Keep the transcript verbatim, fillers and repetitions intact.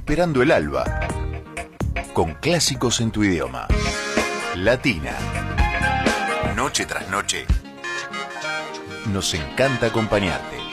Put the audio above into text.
esperando el alba, con clásicos en tu idioma. Latina. Noche tras noche, nos encanta acompañarte.